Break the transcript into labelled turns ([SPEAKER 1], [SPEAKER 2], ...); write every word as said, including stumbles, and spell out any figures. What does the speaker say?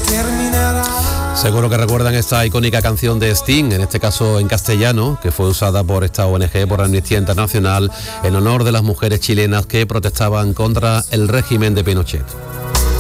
[SPEAKER 1] Seguro que recuerdan esta icónica canción de Sting, en este caso en castellano, que fue usada por esta O N G, por Amnistía Internacional, en honor de las mujeres chilenas que protestaban contra el régimen de Pinochet.